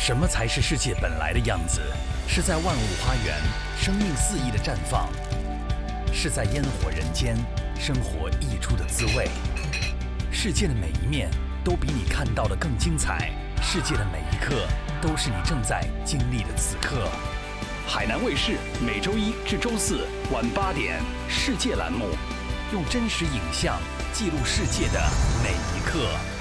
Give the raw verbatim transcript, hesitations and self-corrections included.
什么才是世界本来的样子？是在万物花园，生命肆意的绽放；是在烟火人间，生活溢出的滋味。世界的每一面都比你看到的更精彩，世界的每一刻都是你正在经历的此刻。海南卫视每周一至周四晚八点，世界栏目，用真实影像记录世界的每一刻。